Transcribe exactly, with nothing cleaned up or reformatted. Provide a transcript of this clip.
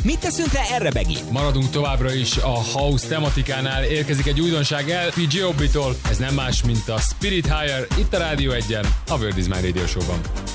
Mit teszünk rá erre, Begi? Maradunk továbbra is a house tematikánál, érkezik egy újdonság el P G O B-tól, ez nem más, mint a Spirit Higher, itt a Rádió egyen, a World is My Radio Show-ban.